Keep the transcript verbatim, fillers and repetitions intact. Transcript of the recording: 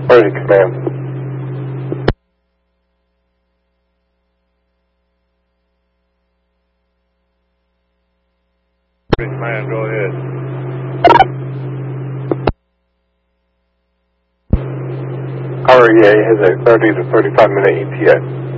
Bridge Command. Bridge Command, go ahead. R E A has a thirty to thirty-five minute E T A.